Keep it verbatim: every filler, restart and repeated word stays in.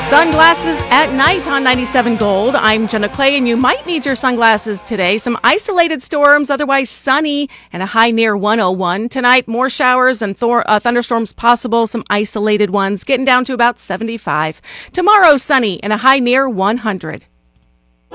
Sunglasses at night on ninety-seven Gold. I'm Jenna Clay, and you might need your sunglasses today. Some isolated storms, otherwise sunny, and a high near one oh one. Tonight, more showers and thor- uh, thunderstorms possible, some isolated ones, getting down to about seventy-five. Tomorrow, sunny and a high near one hundred.